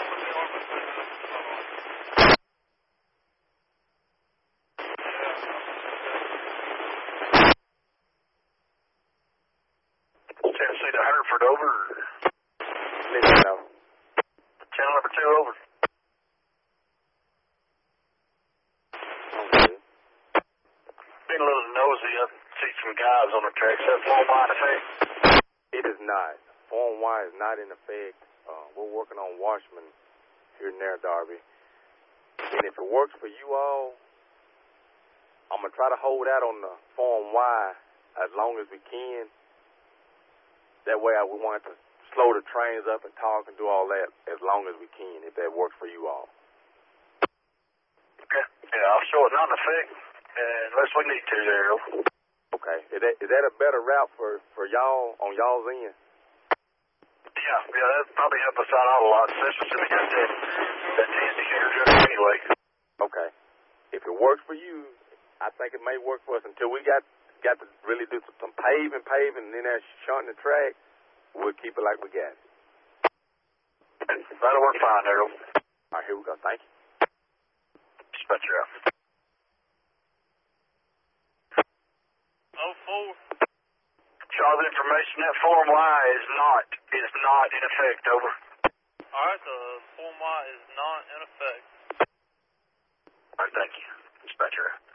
Tennessee to Hereford, over. Listen now. Channel number 2, over. Okay. Being a little nosy, I see some guys on the tracks. That form line effect? It is not. Form Y is not in effect. We're working on Washman here near Darby. And if it works for you all, I'm going to try to hold out on the Form Y as long as we can. That way we want to slow the trains up and talk and do all that as long as we can, if that works for you all. Okay. Yeah, I'll show it not in effect unless we need to there. Okay. Is that a better route for y'all on y'all's end? Yeah, that'd probably help us out a lot, especially since we got that indicator just anyway. Okay. If it works for you, I think it may work for us until we got to really do some paving, and then that shunting the track, we'll keep it like we got it. That'll work fine, Errol. All right, here we go. Thank you. Dispatcher out. 04. Charles, information that Form Y is not in effect, over. Alright, the Form Y is not in effect. Alright, thank you. Dispatcher out.